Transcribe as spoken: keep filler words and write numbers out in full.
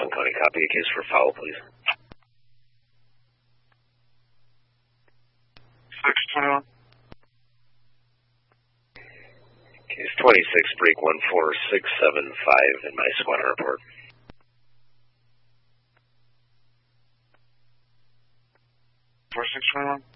Sun County, copy a case for foul, please. six twenty-one. Case twenty-six, break one four six seven five in my squadron report. four six twenty-one.